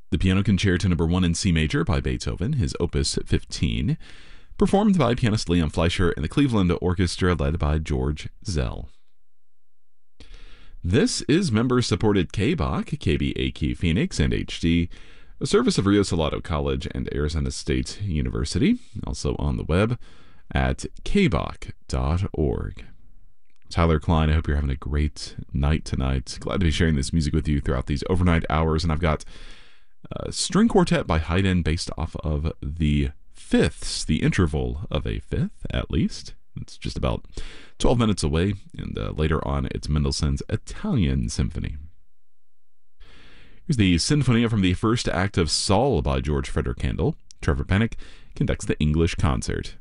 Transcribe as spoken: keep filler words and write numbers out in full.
The Piano Concerto Number one in C Major by Beethoven, his Opus fifteen, performed by pianist Leon Fleischer and the Cleveland Orchestra led by George Zell. This is member-supported K B A Q, K B A Q Phoenix, and H D, a service of Rio Salado College and Arizona State University, also on the web at k b a q dot org. Tyler Klein, I hope you're having a great night tonight. Glad to be sharing this music with you throughout these overnight hours, and I've got a string quartet by Haydn based off of the fifths, the interval of a fifth, at least. It's just about twelve minutes away, and uh, later on it's Mendelssohn's Italian Symphony. Here's the Sinfonia from the first act of Saul by George Frederick Handel. Trevor Pennock conducts the English concert.